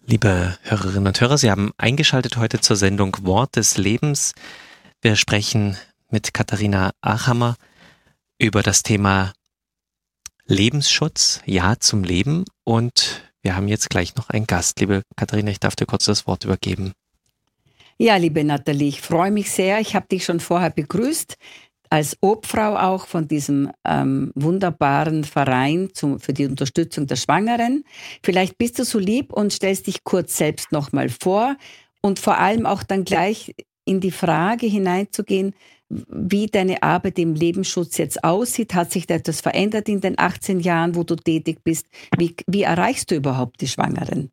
Liebe Hörerinnen und Hörer, Sie haben eingeschaltet heute zur Sendung Wort des Lebens. Wir sprechen mit Katharina Achammer über das Thema Lebensschutz, Ja zum Leben. Und wir haben jetzt gleich noch einen Gast. Liebe Katharina, ich darf dir kurz das Wort übergeben. Ja, liebe Nathalie, ich freue mich sehr. Ich habe dich schon vorher begrüßt, als Obfrau auch von diesem wunderbaren Verein für die Unterstützung der Schwangeren. Vielleicht bist du so lieb und stellst dich kurz selbst nochmal vor und vor allem auch dann gleich in die Frage hineinzugehen, wie deine Arbeit im Lebensschutz jetzt aussieht. Hat sich da etwas verändert in den 18 Jahren, wo du tätig bist? Wie erreichst du überhaupt die Schwangeren?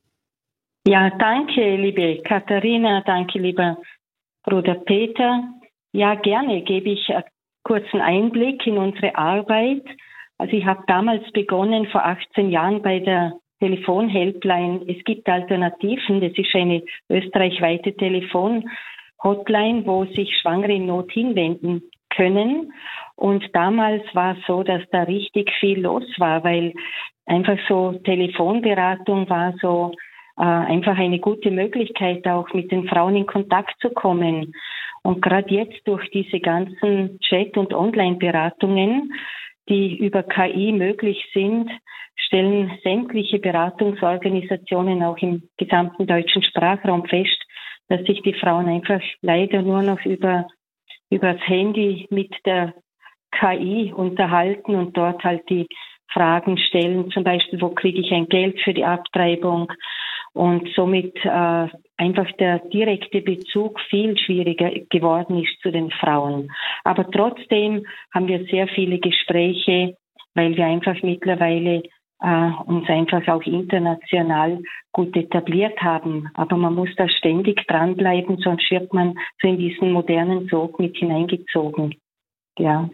Ja, danke, liebe Katharina, danke, lieber Bruder Peter. Ja, gerne gebe ich einen kurzen Einblick in unsere Arbeit. Also ich habe damals begonnen, vor 18 Jahren bei der Telefonhelpline. Es gibt Alternativen, das ist eine österreichweite Telefonhotline, wo sich Schwangere in Not hinwenden können. Und damals war es so, dass da richtig viel los war, weil einfach so Telefonberatung war so einfach eine gute Möglichkeit, auch mit den Frauen in Kontakt zu kommen. Und gerade jetzt durch diese ganzen Chat- und Online-Beratungen, die über KI möglich sind, stellen sämtliche Beratungsorganisationen auch im gesamten deutschen Sprachraum fest, dass sich die Frauen einfach leider nur noch übers Handy mit der KI unterhalten und dort halt die Fragen stellen, zum Beispiel, wo kriege ich ein Geld für die Abtreibung? Und somit einfach der direkte Bezug viel schwieriger geworden ist zu den Frauen. Aber trotzdem haben wir sehr viele Gespräche, weil wir einfach mittlerweile uns einfach auch international gut etabliert haben. Aber man muss da ständig dranbleiben, sonst wird man so in diesen modernen Sog mit hineingezogen. Ja.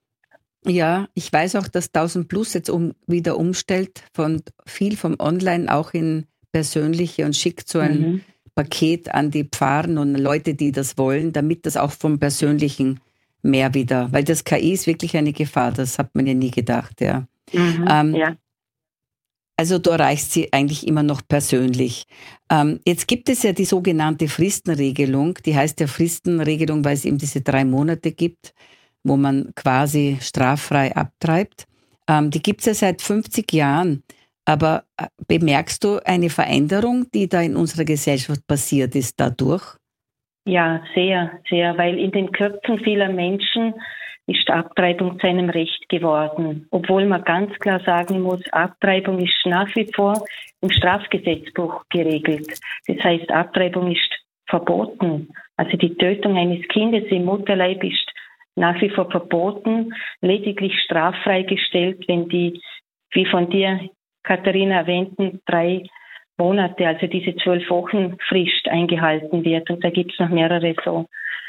Ja, ich weiß auch, dass 1000 Plus jetzt wieder umstellt, viel vom Online auch in persönliche und schickt so ein Paket an die Pfarren und Leute, die das wollen, damit das auch vom Persönlichen mehr wieder, weil das KI ist wirklich eine Gefahr, das hat man ja nie gedacht, ja. Ja. Also du erreichst sie eigentlich immer noch persönlich. Jetzt gibt es ja die sogenannte Fristenregelung, die heißt ja Fristenregelung, weil es eben diese 3 Monate gibt, wo man quasi straffrei abtreibt. Die gibt es ja seit 50 Jahren. Aber bemerkst du eine Veränderung, die da in unserer Gesellschaft passiert ist dadurch? Ja, sehr, sehr, weil in den Köpfen vieler Menschen ist Abtreibung zu einem Recht geworden. Obwohl man ganz klar sagen muss, Abtreibung ist nach wie vor im Strafgesetzbuch geregelt. Das heißt, Abtreibung ist verboten. Also die Tötung eines Kindes im Mutterleib ist nach wie vor verboten, lediglich straffrei gestellt, wenn die, wie von dir, Katharina erwähnten, 3 Monate, also diese 12 Wochen Frist eingehalten wird. Und da gibt es noch mehrere so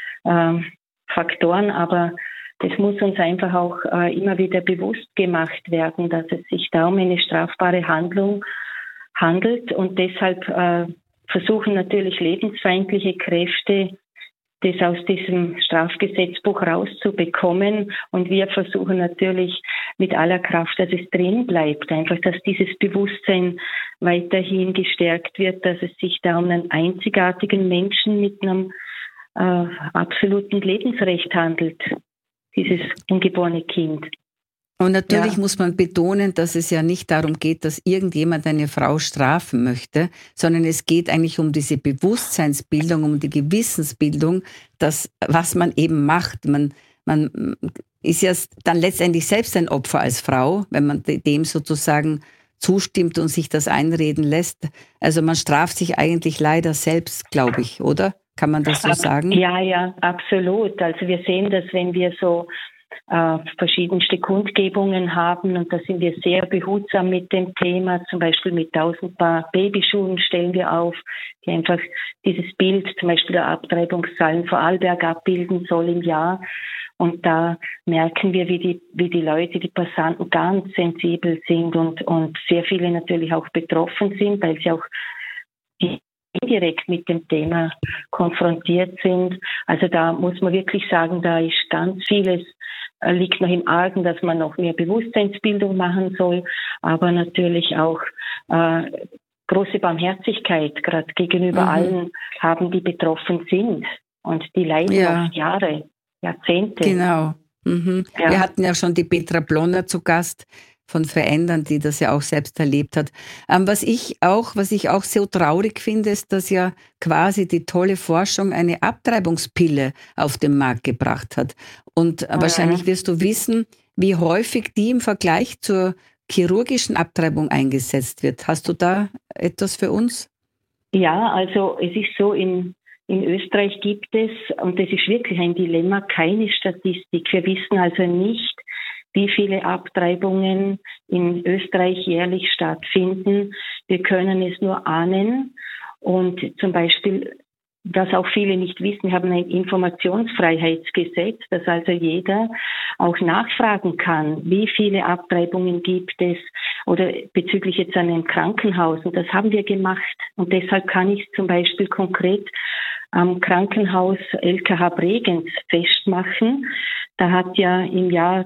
Faktoren, aber das muss uns einfach auch immer wieder bewusst gemacht werden, dass es sich da um eine strafbare Handlung handelt. Und deshalb versuchen natürlich lebensfeindliche Kräfte, das aus diesem Strafgesetzbuch rauszubekommen. Und wir versuchen natürlich mit aller Kraft, dass es drin bleibt. Einfach, dass dieses Bewusstsein weiterhin gestärkt wird, dass es sich da um einen einzigartigen Menschen mit einem absoluten Lebensrecht handelt. Dieses ungeborene Kind. Und natürlich muss man betonen, dass es ja nicht darum geht, dass irgendjemand eine Frau strafen möchte, sondern es geht eigentlich um diese Bewusstseinsbildung, um die Gewissensbildung, was man eben macht. Man ist ja dann letztendlich selbst ein Opfer als Frau, wenn man dem sozusagen zustimmt und sich das einreden lässt. Also man straft sich eigentlich leider selbst, glaube ich, oder? Kann man das so sagen? Ja, absolut. Also wir sehen das, wenn wir so verschiedenste Kundgebungen haben, und da sind wir sehr behutsam mit dem Thema. Zum Beispiel mit 1000 Paar Babyschuhen stellen wir auf, die einfach dieses Bild zum Beispiel der Abtreibungszahlen Vorarlberg abbilden soll im Jahr. Und da merken wir, wie die Leute, die Passanten ganz sensibel sind und sehr viele natürlich auch betroffen sind, weil sie auch indirekt mit dem Thema konfrontiert sind. Also da muss man wirklich sagen, da ist ganz vieles, liegt noch im Argen, dass man noch mehr Bewusstseinsbildung machen soll, aber natürlich auch große Barmherzigkeit gerade gegenüber allen haben, die betroffen sind. Und die leiden oft Jahre, Jahrzehnte. Genau. Ja. Wir hatten ja schon die Petra Blonner zu Gast von Verändern, die das ja auch selbst erlebt hat. Was ich auch so traurig finde, ist, dass ja quasi die tolle Forschung eine Abtreibungspille auf den Markt gebracht hat. Und wahrscheinlich wirst du wissen, wie häufig die im Vergleich zur chirurgischen Abtreibung eingesetzt wird. Hast du da etwas für uns? Ja, also es ist so, in Österreich gibt es, und das ist wirklich ein Dilemma, keine Statistik. Wir wissen also nicht, wie viele Abtreibungen in Österreich jährlich stattfinden. Wir können es nur ahnen. Und zum Beispiel, was auch viele nicht wissen, wir haben ein Informationsfreiheitsgesetz, dass also jeder auch nachfragen kann, wie viele Abtreibungen gibt es oder bezüglich jetzt an einem Krankenhaus. Und das haben wir gemacht. Und deshalb kann ich zum Beispiel konkret am Krankenhaus LKH Bregenz festmachen. Da hat ja im Jahr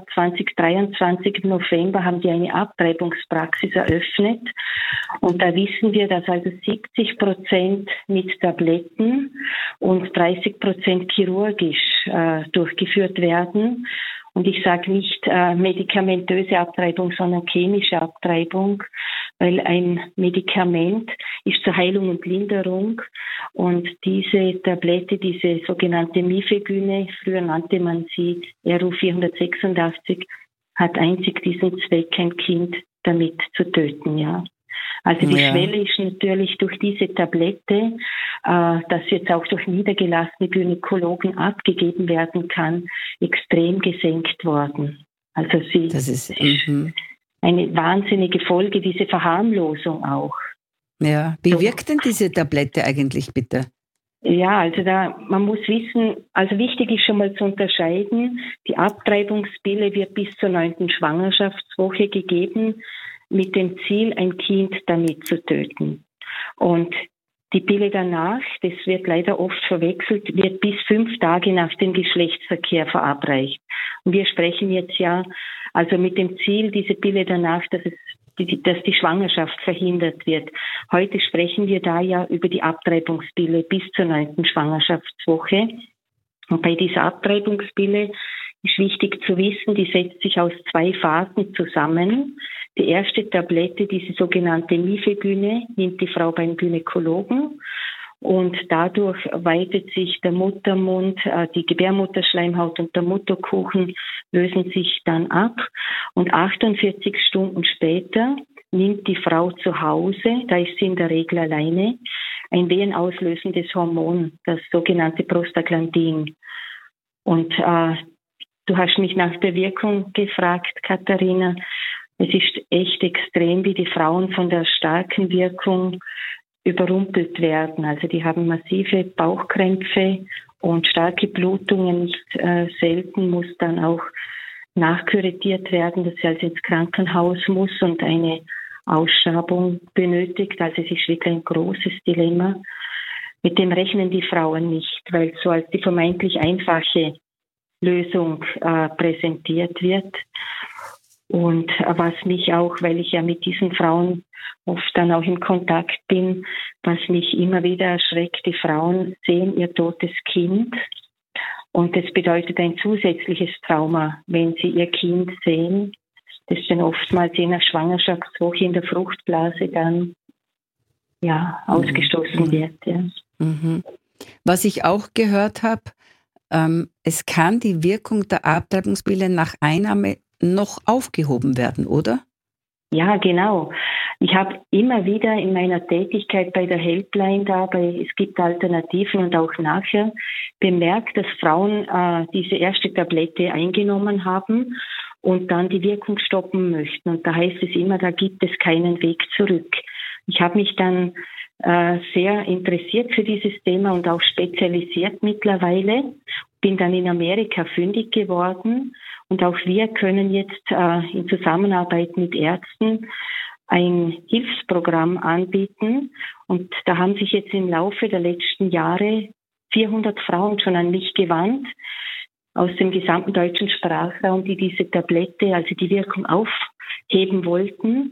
2023 im November haben die eine Abtreibungspraxis eröffnet. Und da wissen wir, dass also 70% mit Tabletten und 30% chirurgisch durchgeführt werden. Und ich sage nicht medikamentöse Abtreibung, sondern chemische Abtreibung, weil ein Medikament ist zur Heilung und Linderung. Und diese Tablette, diese sogenannte Mifegyne, früher nannte man sie RU 486, hat einzig diesen Zweck, ein Kind damit zu töten, ja. Also die Schwelle ist natürlich durch diese Tablette, das jetzt auch durch niedergelassene Gynäkologen abgegeben werden kann, extrem gesenkt worden. Also das ist eine wahnsinnige Folge, diese Verharmlosung auch. Ja, wie wirkt denn diese Tablette eigentlich bitte? Ja, also man muss wissen, also wichtig ist schon mal zu unterscheiden, die Abtreibungspille wird bis zur 9. Schwangerschaftswoche gegeben, mit dem Ziel, ein Kind damit zu töten. Und die Pille danach, das wird leider oft verwechselt, wird bis 5 Tage nach dem Geschlechtsverkehr verabreicht. Und wir sprechen jetzt ja also mit dem Ziel, diese Pille danach, dass die Schwangerschaft verhindert wird. Heute sprechen wir da ja über die Abtreibungspille bis zur 9. Schwangerschaftswoche. Und bei dieser Abtreibungspille ist wichtig zu wissen, die setzt sich aus 2 Phasen zusammen. Die erste Tablette, diese sogenannte Mifegyne, nimmt die Frau beim Gynäkologen und dadurch weitet sich der Muttermund, die Gebärmutterschleimhaut und der Mutterkuchen lösen sich dann ab und 48 Stunden später nimmt die Frau zu Hause, da ist sie in der Regel alleine, ein wehenauslösendes Hormon, das sogenannte Prostaglandin. Und du hast mich nach der Wirkung gefragt, Katharina. Es ist echt extrem, wie die Frauen von der starken Wirkung überrumpelt werden. Also die haben massive Bauchkrämpfe und starke Blutungen. Nicht selten muss dann auch nachkuratiert werden, dass sie also ins Krankenhaus muss und eine Ausschabung benötigt. Also es ist wirklich ein großes Dilemma. Mit dem rechnen die Frauen nicht, weil so als die vermeintlich einfache Lösung präsentiert wird. Und was mich auch, weil ich ja mit diesen Frauen oft dann auch in Kontakt bin, was mich immer wieder erschreckt, die Frauen sehen ihr totes Kind und das bedeutet ein zusätzliches Trauma, wenn sie ihr Kind sehen, das dann oftmals in der Schwangerschaftswoche in der Fruchtblase dann ausgestoßen wird. Ja. Was ich auch gehört habe, es kann die Wirkung der Abtreibungspille nach Einnahme noch aufgehoben werden, oder? Ja, genau. Ich habe immer wieder in meiner Tätigkeit bei der Helpline es gibt Alternativen und auch nachher bemerkt, dass Frauen diese erste Tablette eingenommen haben und dann die Wirkung stoppen möchten. Und da heißt es immer, da gibt es keinen Weg zurück. Ich habe mich dann sehr interessiert für dieses Thema und auch spezialisiert mittlerweile. Bin dann in Amerika fündig geworden und auch wir können jetzt in Zusammenarbeit mit Ärzten ein Hilfsprogramm anbieten und da haben sich jetzt im Laufe der letzten Jahre 400 Frauen schon an mich gewandt aus dem gesamten deutschen Sprachraum, die diese Tablette, also die Wirkung aufheben wollten.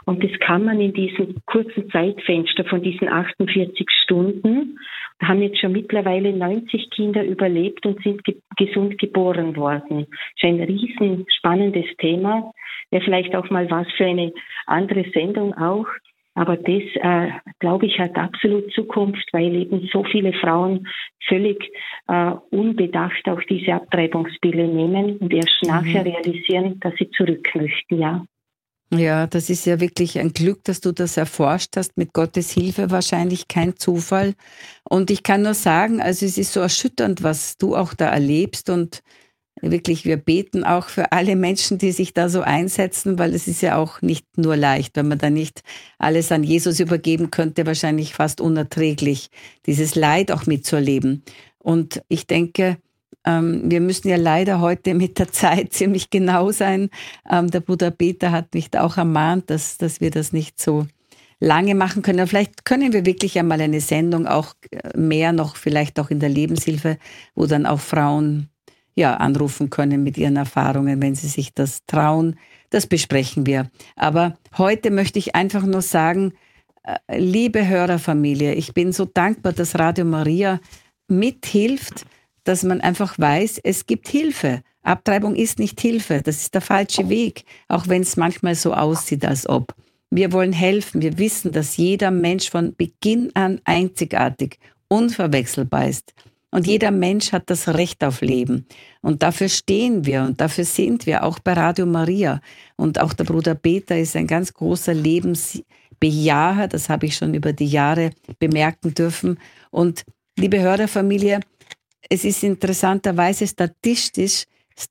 Und das kann man in diesem kurzen Zeitfenster von diesen 48 Stunden, da haben jetzt schon mittlerweile 90 Kinder überlebt und sind gesund geboren worden. Das ist ein riesen spannendes Thema. Wäre vielleicht auch mal was für eine andere Sendung auch. Aber das, glaube ich, hat absolut Zukunft, weil eben so viele Frauen völlig unbedacht auch diese Abtreibungspille nehmen und erst nachher realisieren, dass sie zurück möchten, ja. Ja, das ist ja wirklich ein Glück, dass du das erforscht hast, mit Gottes Hilfe wahrscheinlich kein Zufall. Und ich kann nur sagen, also es ist so erschütternd, was du auch da erlebst und wirklich, wir beten auch für alle Menschen, die sich da so einsetzen, weil es ist ja auch nicht nur leicht, wenn man da nicht alles an Jesus übergeben könnte, wahrscheinlich fast unerträglich, dieses Leid auch mitzuerleben. Und ich denke, wir müssen ja leider heute mit der Zeit ziemlich genau sein. Der Bruder Peter hat mich da auch ermahnt, dass wir das nicht so lange machen können. Aber vielleicht können wir wirklich einmal eine Sendung auch mehr noch, vielleicht auch in der Lebenshilfe, wo dann auch Frauen anrufen können mit ihren Erfahrungen, wenn sie sich das trauen. Das besprechen wir. Aber heute möchte ich einfach nur sagen, liebe Hörerfamilie, ich bin so dankbar, dass Radio Maria mithilft, dass man einfach weiß, es gibt Hilfe. Abtreibung ist nicht Hilfe, das ist der falsche Weg, auch wenn es manchmal so aussieht, als ob. Wir wollen helfen, wir wissen, dass jeder Mensch von Beginn an einzigartig, unverwechselbar ist. Und jeder Mensch hat das Recht auf Leben. Und dafür stehen wir und dafür sind wir auch bei Radio Maria. Und auch der Bruder Peter ist ein ganz großer Lebensbejaher, das habe ich schon über die Jahre bemerken dürfen. Und liebe Hörerfamilie, es ist interessanterweise statistisch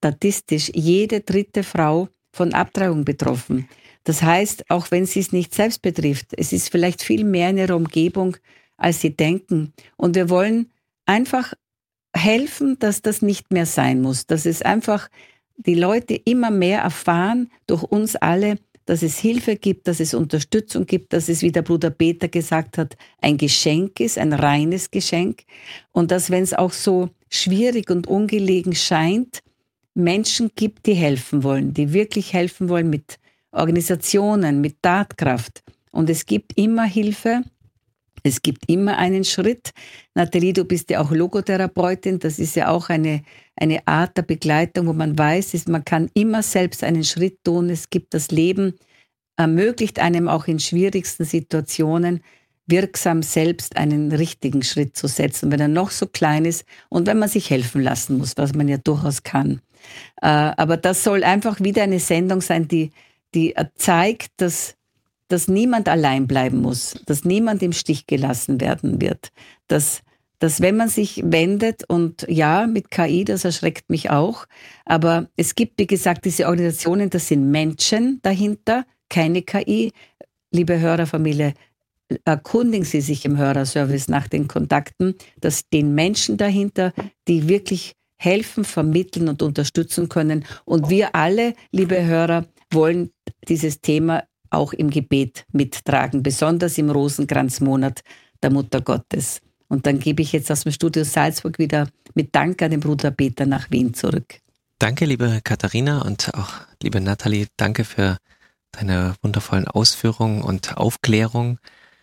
jede dritte Frau von Abtreibung betroffen. Das heißt, auch wenn sie es nicht selbst betrifft, es ist vielleicht viel mehr in ihrer Umgebung, als sie denken. Und wir wollen einfach helfen, dass das nicht mehr sein muss, dass es einfach die Leute immer mehr erfahren, durch uns alle, dass es Hilfe gibt, dass es Unterstützung gibt, dass es, wie der Bruder Peter gesagt hat, ein Geschenk ist, ein reines Geschenk und dass, wenn es auch so schwierig und ungelegen scheint, Menschen gibt, die helfen wollen, die wirklich helfen wollen mit Organisationen, mit Tatkraft. Und es gibt immer Hilfe, es gibt immer einen Schritt. Nathalie, du bist ja auch Logotherapeutin, das ist ja auch eine Art der Begleitung, wo man weiß, man kann immer selbst einen Schritt tun. Es gibt das Leben, ermöglicht einem auch in schwierigsten Situationen wirksam selbst einen richtigen Schritt zu setzen, wenn er noch so klein ist und wenn man sich helfen lassen muss, was man ja durchaus kann. Aber das soll einfach wieder eine Sendung sein, die zeigt, dass niemand allein bleiben muss, dass niemand im Stich gelassen werden wird, dass wenn man sich wendet und ja, mit KI, das erschreckt mich auch, aber es gibt, wie gesagt, diese Organisationen, das sind Menschen dahinter, keine KI. Liebe Hörerfamilie, erkundigen Sie sich im Hörerservice nach den Kontakten, dass den Menschen dahinter, die wirklich helfen, vermitteln und unterstützen können. Und wir alle, liebe Hörer, wollen dieses Thema auch im Gebet mittragen, besonders im Rosenkranzmonat der Mutter Gottes. Und dann gebe ich jetzt aus dem Studio Salzburg wieder mit Dank an den Bruder Peter nach Wien zurück. Danke, liebe Katharina und auch liebe Nathalie, danke für deine wundervollen Ausführungen und Aufklärung.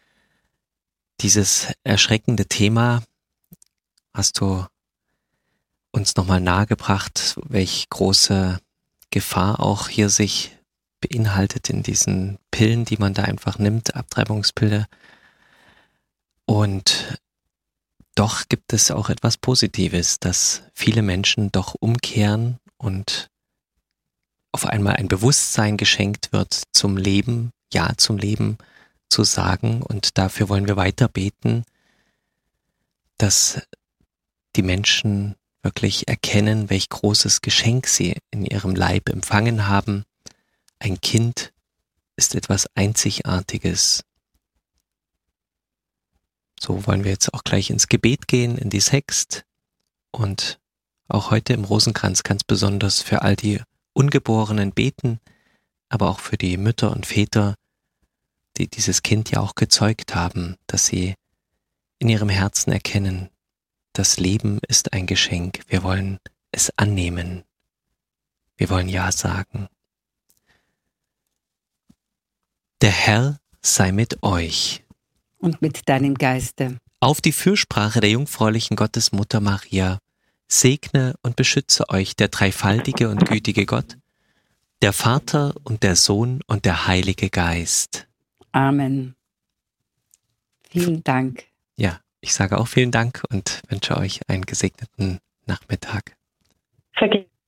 Dieses erschreckende Thema hast du uns nochmal nahegebracht, welche große Gefahr auch hier sich beinhaltet in diesen Pillen, die man da einfach nimmt, Abtreibungspille. Und doch gibt es auch etwas Positives, dass viele Menschen doch umkehren und auf einmal ein Bewusstsein geschenkt wird zum Leben, Ja zum Leben zu sagen. Und dafür wollen wir weiter beten, dass die Menschen wirklich erkennen, welch großes Geschenk sie in ihrem Leib empfangen haben. Ein Kind ist etwas Einzigartiges. So wollen wir jetzt auch gleich ins Gebet gehen, in die Sext und auch heute im Rosenkranz ganz besonders für all die Ungeborenen beten, aber auch für die Mütter und Väter, die dieses Kind ja auch gezeugt haben, dass sie in ihrem Herzen erkennen, das Leben ist ein Geschenk. Wir wollen es annehmen. Wir wollen Ja sagen. Der Herr sei mit euch. Und mit deinem Geiste. Auf die Fürsprache der jungfräulichen Gottesmutter Maria segne und beschütze euch der dreifaltige und gütige Gott, der Vater und der Sohn und der Heilige Geist. Amen. Vielen Dank. Ja, ich sage auch vielen Dank und wünsche euch einen gesegneten Nachmittag. Vergessen.